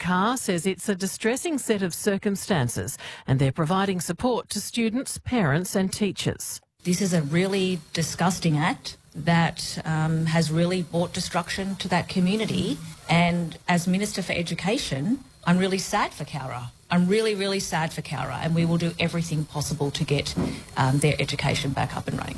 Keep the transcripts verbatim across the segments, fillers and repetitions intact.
Carr says it's a distressing set of circumstances and they're providing support to students, parents and teachers. This is a really disgusting act that um, has really brought destruction to that community. And as Minister for Education, I'm really sad for Cowra. I'm really, really sad for Cowra, and we will do everything possible to get um, their education back up and running.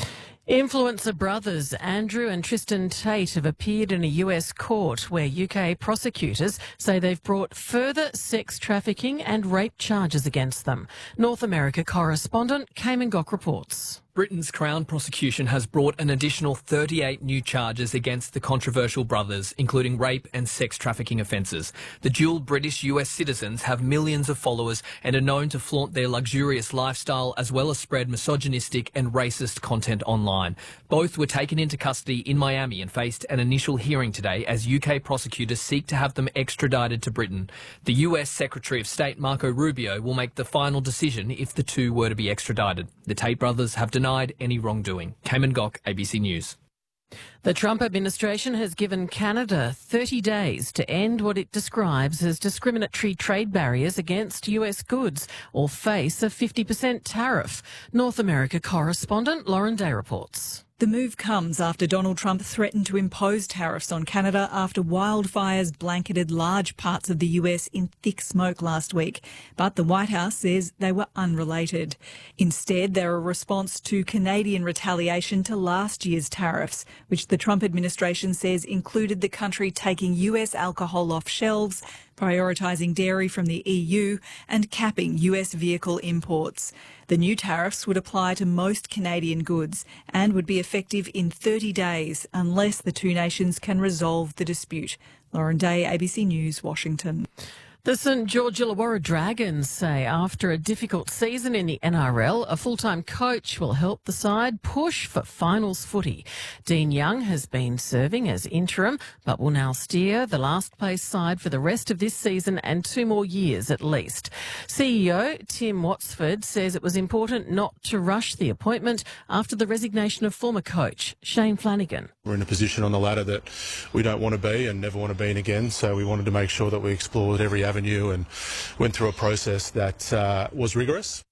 Influencer brothers Andrew and Tristan Tate have appeared in a U S court where U K prosecutors say they've brought further sex trafficking and rape charges against them. North America correspondent Cayman Gok reports. Britain's Crown prosecution has brought an additional thirty-eight new charges against the controversial brothers, including rape and sex trafficking offences. The dual British U S citizens have millions of followers and are known to flaunt their luxurious lifestyle as well as spread misogynistic and racist content online. Both were taken into custody in Miami and faced an initial hearing today as U K prosecutors seek to have them extradited to Britain. The U S Secretary of State Marco Rubio will make the final decision if the two were to be extradited. The Tate brothers have denied any wrongdoing. Cayman Gok, A B C News. The Trump administration has given Canada thirty days to end what it describes as discriminatory trade barriers against U S goods or face a fifty percent tariff. North America correspondent Lauren Day reports. The move comes after Donald Trump threatened to impose tariffs on Canada after wildfires blanketed large parts of the U S in thick smoke last week. But the White House says they were unrelated. Instead, they're a response to Canadian retaliation to last year's tariffs, which the Trump administration says included the country taking U S alcohol off shelves, prioritising dairy from the E U and capping U S vehicle imports. The new tariffs would apply to most Canadian goods and would be effective in thirty days unless the two nations can resolve the dispute. Lauren Day, A B C News, Washington. The St George Illawarra Dragons say after a difficult season in the N R L, a full-time coach will help the side push for finals footy. Dean Young has been serving as interim, but will now steer the last-place side for the rest of this season and two more years at least. C E O Tim Watsford says it was important not to rush the appointment after the resignation of former coach Shane Flanagan. We're in a position on the ladder that we don't want to be and never want to be in again, so we wanted to make sure that we explored every avenue and went through a process that uh, was rigorous.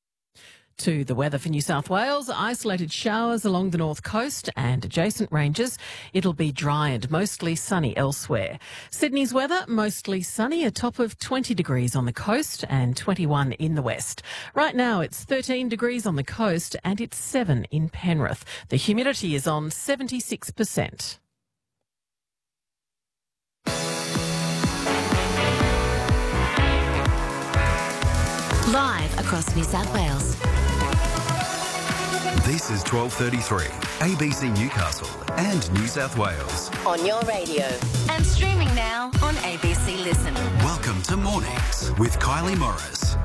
To the weather for New South Wales, isolated showers along the north coast and adjacent ranges. It'll be dry and mostly sunny elsewhere. Sydney's weather, mostly sunny, a top of twenty degrees on the coast and twenty-one in the west. Right now it's thirteen degrees on the coast and it's seven in Penrith. The humidity is on seventy-six percent. Live across New South Wales. This is twelve thirty-three, A B C Newcastle and New South Wales. On your radio. And streaming now on A B C Listen. Welcome to Mornings with Kylie Morris.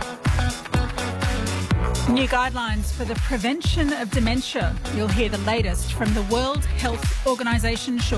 New guidelines for the prevention of dementia. You'll hear the latest from the World Health Organisation shortly.